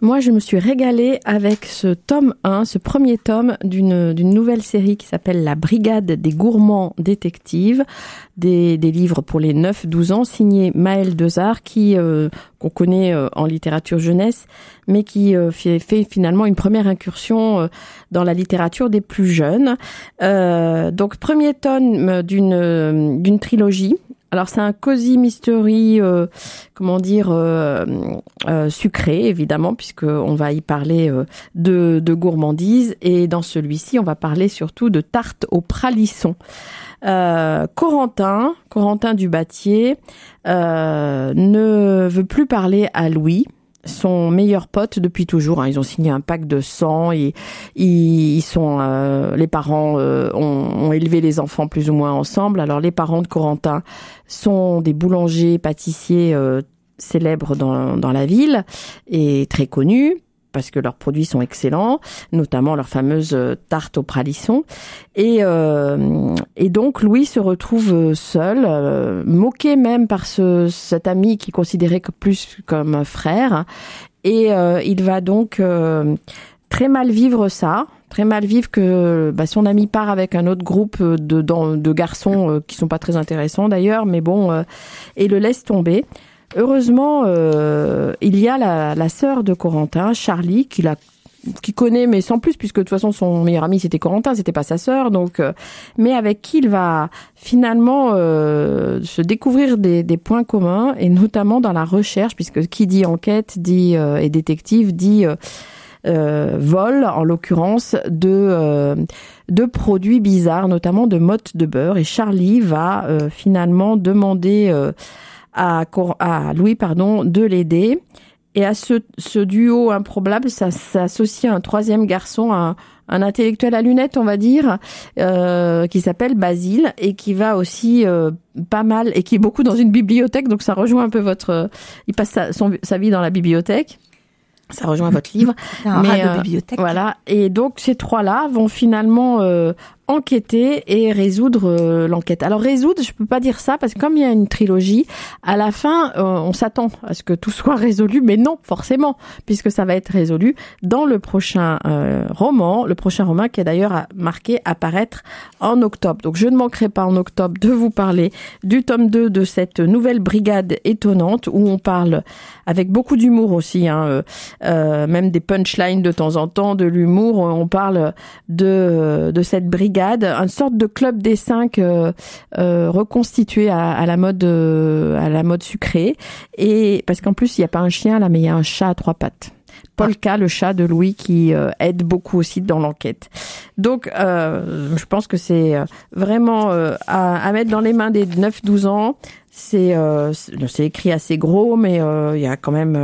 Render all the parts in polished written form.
Moi, je me suis régalée avec ce tome 1, ce premier tome d'une nouvelle série qui s'appelle La Brigade des gourmands détectives, des livres pour les 9-12 ans, signé Maëlle Dezard, qu'on connaît en littérature jeunesse, mais qui fait finalement une première incursion dans la littérature des plus jeunes. Donc, premier tome d'une trilogie. Alors c'est un cozy mystery, sucré évidemment, puisque on va y parler de gourmandise, et dans celui-ci on va parler surtout de tarte au pralisson. Corentin Dubatier ne veut plus parler à Louis, son meilleur pote depuis toujours. Ils ont signé un pacte de sang et les parents ont élevé les enfants plus ou moins ensemble. Alors les parents de Corentin sont des boulangers pâtissiers célèbres dans la ville et très connus, parce que leurs produits sont excellents, notamment leur fameuse tarte au pralisson. Et donc Louis se retrouve seul, moqué même par cet ami qu'il considérait plus comme un frère. Et il va donc très mal vivre ça. Très mal vivre que son ami part avec un autre groupe de garçons qui sont pas très intéressants d'ailleurs, mais bon, et le laisse tomber. Heureusement, il y a la sœur de Corentin, Charlie, qui connaît, mais sans plus, puisque de toute façon son meilleur ami c'était Corentin, c'était pas sa sœur, donc, mais avec qui il va finalement se découvrir des points communs, et notamment dans la recherche, puisque qui dit enquête dit et détective dit vol, en l'occurrence, de produits bizarres, notamment de mottes de beurre, et Charlie va finalement demander à Louis, de l'aider. Et à ce duo improbable, ça s'associe un troisième garçon, un intellectuel à lunettes, on va dire, qui s'appelle Basile, et qui va aussi pas mal, et qui est beaucoup dans une bibliothèque, donc ça rejoint un peu il passe sa vie dans la bibliothèque. Ça rejoint votre livre. C'est un rat de bibliothèque. Voilà. Et donc, ces trois-là vont finalement enquêter et résoudre l'enquête. Alors, résoudre, je peux pas dire ça, parce que comme il y a une trilogie, à la fin, on s'attend à ce que tout soit résolu, mais non, forcément, puisque ça va être résolu dans le prochain roman qui est d'ailleurs marqué apparaître en octobre. Donc, je ne manquerai pas en octobre de vous parler du tome 2 de cette nouvelle brigade étonnante, où on parle avec beaucoup d'humour aussi, même des punchlines de temps en temps, de l'humour. On parle de cette brigade, une sorte de club des 5 reconstitué à la mode sucrée. Et parce qu'en plus il n'y a pas un chien là, mais il y a un chat à 3 pattes. Polka, le chat de Louis, qui aide beaucoup aussi dans l'enquête. Donc, je pense que c'est vraiment à mettre dans les mains des 9-12 ans. C'est écrit assez gros, mais il y a quand même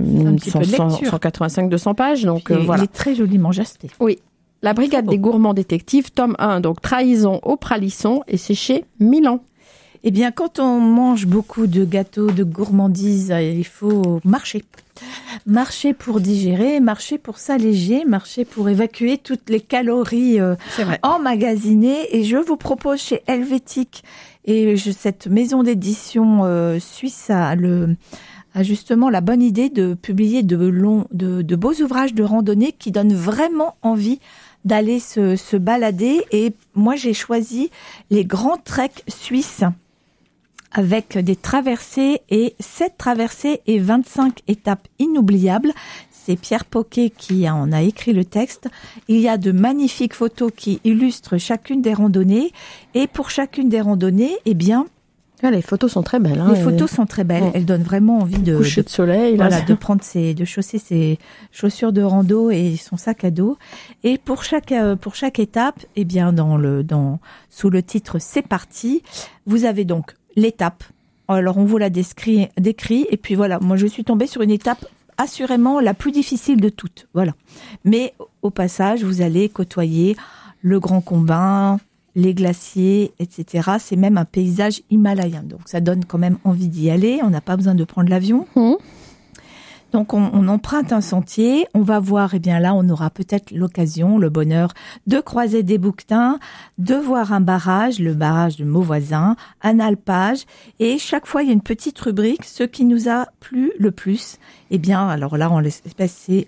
185-200 pages. Donc, voilà. Il est très joliment jasté. Oui. La Brigade des gourmands détectives, tome 1, donc Trahison au pralisson, et c'est chez Milan. Eh bien, quand on mange beaucoup de gâteaux, de gourmandises, il faut marcher. Marcher pour digérer, marcher pour s'alléger, marcher pour évacuer toutes les calories emmagasinées. Et je vous propose chez Helvétique, et cette maison d'édition suisse a justement la bonne idée de publier de beaux ouvrages de randonnée qui donnent vraiment envie d'aller se balader. Et moi, j'ai choisi les grands treks suisses, avec des traversées, et 7 traversées et 25 étapes inoubliables. C'est Pierre Poquet qui en a écrit le texte. Il y a de magnifiques photos qui illustrent chacune des randonnées. Et pour chacune des randonnées, eh bien, les photos sont très belles. Les photos sont très belles. Elles donnent vraiment envie de coucher de soleil. De chausser ses chaussures de rando et son sac à dos. Et pour chaque étape, eh bien, sous le titre C'est parti, vous avez donc l'étape. Alors, on vous la décrit. Et puis voilà, moi, je suis tombée sur une étape assurément la plus difficile de toutes. Voilà. Mais au passage, vous allez côtoyer le Grand Combin, les glaciers, etc. C'est même un paysage himalayen. Donc, ça donne quand même envie d'y aller. On n'a pas besoin de prendre l'avion. Donc, on emprunte un sentier. On va voir, eh bien là, on aura peut-être l'occasion, le bonheur de croiser des bouquetins, de voir un barrage, le barrage de Mauvoisin, un alpage. Et chaque fois, il y a une petite rubrique, ce qui nous a plu le plus. Eh bien, alors là, en l'espèce, c'est